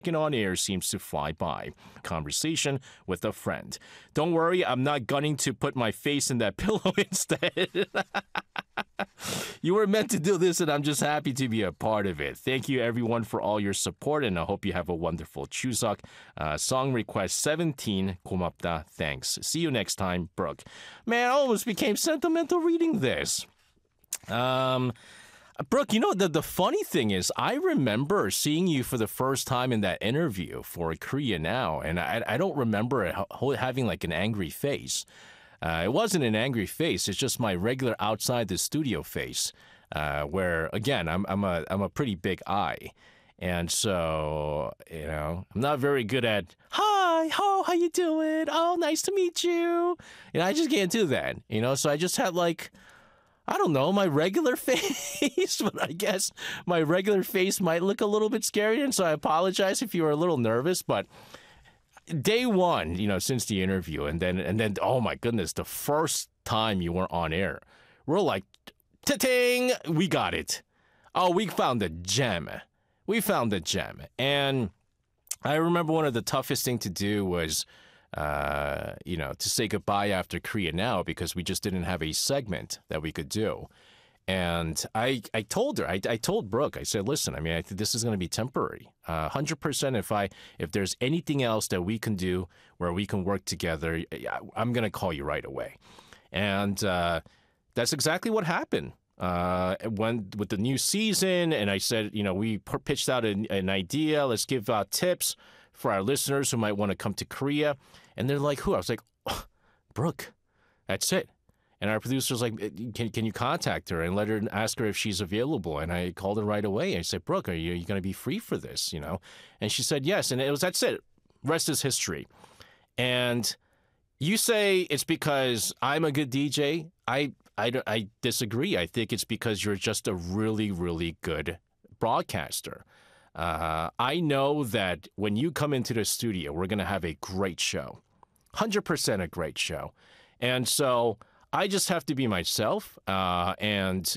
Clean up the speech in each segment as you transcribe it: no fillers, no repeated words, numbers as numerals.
on air seems to fly by. Conversation with a friend. Don't worry, I'm not gunning to put my face in that pillow instead. You were meant to do this, and I'm just happy to be a part of it. Thank you, everyone, for all your support, and I hope you have a wonderful Chuseok. Song request 17, 고맙다, thanks. See you next time, Brooke. Man, I almost became sentimental reading this. Brooke, the funny thing is, I remember seeing you for the first time in that interview for Korea Now, and I don't remember it having like an angry face. It wasn't an angry face. It's just my regular outside the studio face, where again I'm a pretty big eye, and so I'm not very good at hi, how you doing? Oh, nice to meet you. I just can't do that. So I just had like, I don't know, my regular face, but I guess my regular face might look a little bit scary, and so I apologize if you were a little nervous, but. Day one, since the interview, and then, oh my goodness, the first time you weren't on air, we're like, ta-ting, we got it. Oh, we found the gem. And I remember one of the toughest things to do was, to say goodbye after Korea Now, because we just didn't have a segment that we could do. And I told her, I told Brooke, I said, listen, I think this is going to be temporary. 100% if there's anything else that we can do where we can work together, I'm going to call you right away. And that's exactly what happened. With the new season, and I said, we pitched out an idea. Let's give out tips for our listeners who might want to come to Korea. And they're like, who? I was like, oh, Brooke, that's it. And our producer's like, can you contact her and ask her if she's available? And I called her right away. I said, Brooke, are you going to be free for this? And she said yes. And that's it. Rest is history. And you say it's because I'm a good DJ. I disagree. I think it's because you're just a really, really good broadcaster. I know that when you come into the studio, we're going to have a great show. 100% a great show. And so I just have to be myself, and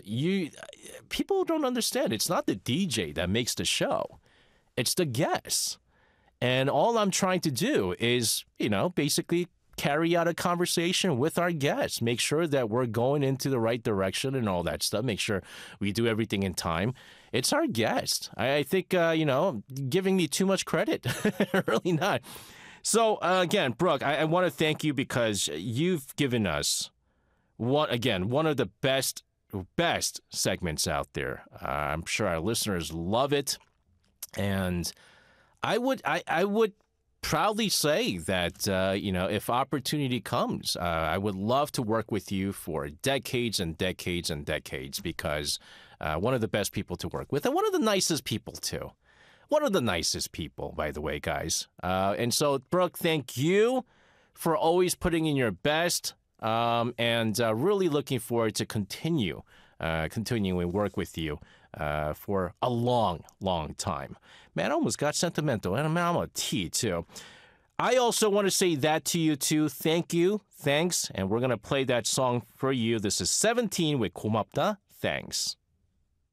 people don't understand. It's not the DJ that makes the show. It's the guests. And all I'm trying to do is, basically carry out a conversation with our guests, make sure that we're going into the right direction and all that stuff, make sure we do everything in time. It's our guest. I think, giving me too much credit. Really not. So, again, Brooke, I want to thank you because you've given us one of the best segments out there. I'm sure our listeners love it, and I would proudly say that if opportunity comes, I would love to work with you for decades and decades and decades, because one of the best people to work with, and one of the nicest people too. One of the nicest people, by the way, guys. And so, Brooke, thank you for always putting in your best. And really looking forward to continuing to work with you for a long, long time. Man, I almost got sentimental, and I'm a T too. I also want to say that to you too. Thank you, thanks, and we're gonna play that song for you. This is 17 with 고맙다, thanks.